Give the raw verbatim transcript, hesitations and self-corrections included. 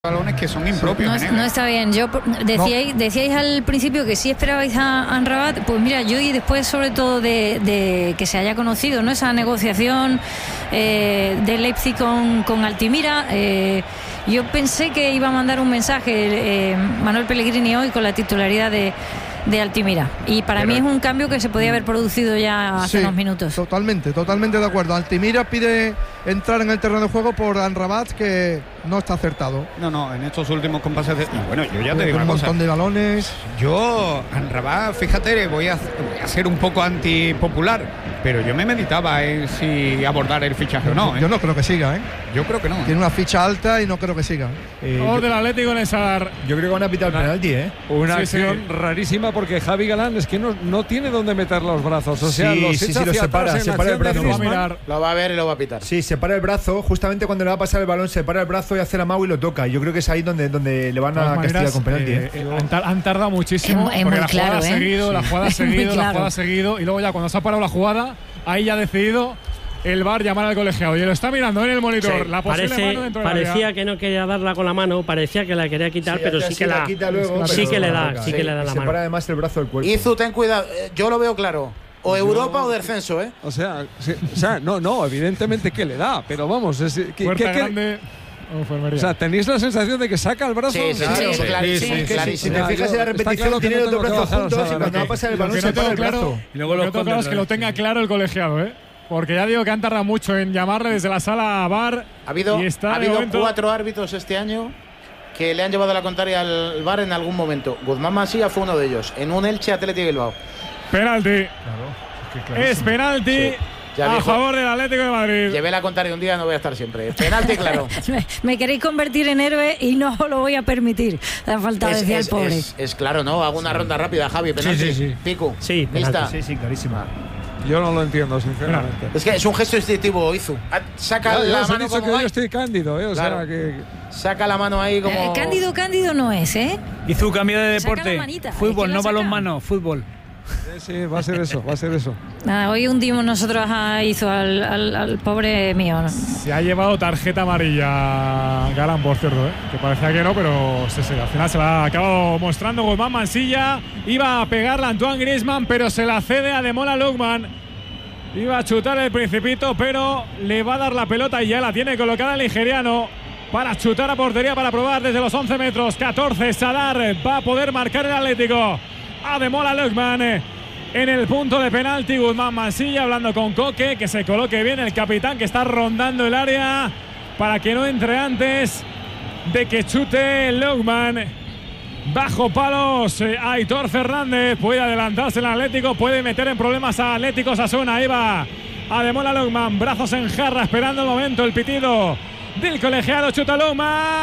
balones que son impropios. No, no está bien. Yo decíais, no. decíais al principio que sí esperabais a Amrabat. Pues mira, yo y después sobre todo de, de que se haya conocido, ¿no?, esa negociación eh, de Leipzig con, con Altimira, eh, yo pensé que iba a mandar un mensaje eh, Manuel Pellegrini hoy con la titularidad de de Altimira, y para Pero, mí es un cambio que se podía haber producido ya hace sí, unos minutos. Totalmente, totalmente de acuerdo. Altimira pide entrar en el terreno de juego por Amrabat, que no está acertado. No, no, en estos últimos compases de... Y bueno, yo ya te digo un una montón cosa. de balones. Yo, Amrabat, fíjate, voy a, voy a ser un poco antipopular, pero yo me meditaba en si abordar el fichaje o no. ¿eh? Yo no creo que siga, ¿eh? Yo creo que no. Tiene una ficha alta y no creo que siga. Eh, yo, del Atlético en esa... Yo creo que van a pitar el penalti, ¿eh? Una sí, acción sí. rarísima, porque Javi Galán es que no, no tiene dónde meter los brazos. O sea, sí, los sí, echa sí, lo hacia separa, atrás en separa el acción de brazo. Griezmann. Lo va a mirar. Lo va a ver y lo va a pitar. Sí, separa el brazo, justamente cuando le va a pasar el balón, separa el brazo y hace la mano y lo toca. Yo creo que es ahí donde, donde le van a maneras, castigar con penalti. Eh, ¿eh? han, tar han tardado muchísimo. Es, es porque muy la claro, jugada ¿eh? ha seguido, la jugada ha seguido, claro. la jugada ha seguido. Y luego ya cuando se ha parado la jugada, ahí ya ha decidido el V A R llamar al colegiado. Y lo está mirando en el monitor. Sí, la posible parece, mano dentro parecía del área. que no quería darla con la mano, parecía que la quería quitar, Sí, pero sí que la, la quita luego, sí pero que le la da, toca. sí que le da la mano. Separa además el brazo del cuerpo. Izu, ten cuidado. Yo lo veo claro. O Europa Yo, o descenso, ¿eh? O sea, sí, o sea, no, no, evidentemente que le da, pero vamos, es que, Puerta que, que, grande. O sea, ¿tenéis la sensación de que saca el brazo? Sí, sí, Claro, sí, sí, clarísimo, sí, sí, clarísimo. Si te fijas en la repetición, claro que tiene no los dos tengo que brazos bajar juntos los y cuando va a pasar el Lo balón que se no tengo para el claro, brazo. y luego lo que tengo claro es que lo tenga claro el colegiado, ¿eh? Porque ya digo que han tardado mucho en llamarle desde la sala a V A R. Ha habido, y está ha habido momento... cuatro árbitros este año que le han llevado la contraria al V A R en algún momento. Guzmán Mansilla fue uno de ellos, en un Elche Athletic Bilbao. Penalti. Claro, es, es penalti. Sí. Ya a dijo, favor del Atlético de Madrid. Llevé la contraria un día, no voy a estar siempre. Penalti, claro. me, me queréis convertir en héroe y no lo voy a permitir. La falta, es, decía es, el pobre. es, es claro, ¿no? Hago una ronda rápida, Javi. Penalti. Sí, sí, sí. Pico. Sí, Lista. Sí, sí, clarísima. Yo no lo entiendo, sinceramente. Es que es un gesto instintivo, Izu. Saca Ya, ya la os he mano dicho como que va. yo estoy cándido, ¿eh? O Claro. sea, que... Saca la mano ahí como… Eh, cándido, cándido no es, ¿eh? Izu, cambia de Saca deporte. la manita, Fútbol, es que la no saca. balonmano, fútbol. Sí, sí, va a ser eso, va a ser eso. Nada, hoy hundimos nosotros a Izu, al, al, al pobre mío, ¿no? Se ha llevado tarjeta amarilla Galán, por cierto, ¿eh? Que parecía que no, pero sí, sí, al final se la ha acabado mostrando Guzmán Mansilla. Iba a pegarla Antoine Griezmann, pero se la cede a Ademola Lookman. Iba a chutar el Principito, pero le va a dar la pelota y ya la tiene colocada el nigeriano para chutar a portería, para probar desde los once metros. catorce, Sadar va a poder marcar el Atlético. Ademola Lookman en el punto de penalti. Guzmán Mansilla hablando con Coque, que se coloque bien el capitán, que está rondando el área para que no entre antes de que chute Lookman. Bajo palos, eh, Aitor Fernández puede adelantarse el Atlético, puede meter en problemas a Atlético Osasuna. Ahí va Ademola Lookman, brazos en jarra, esperando el momento, el pitido del colegiado. Chuta Lookman.